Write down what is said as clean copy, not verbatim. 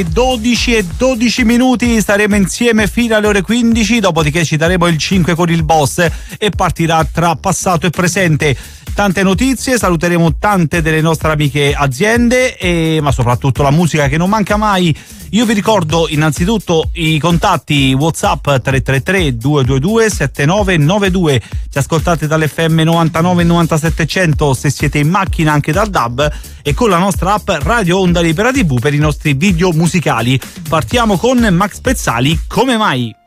12:12 staremo insieme fino alle ore 15, dopodiché ci daremo il 5 con il boss e partirà tra passato e presente. Tante notizie, saluteremo tante delle nostre amiche aziende ma soprattutto la musica che non manca mai. Io vi ricordo innanzitutto i contatti WhatsApp 333 222 7992. Ci ascoltate dall'FM 99 9700 se siete in macchina, anche dal DAB, e con la nostra app Radio Onda Libera TV per i nostri video musicali. Partiamo con Max Pezzali, Come mai.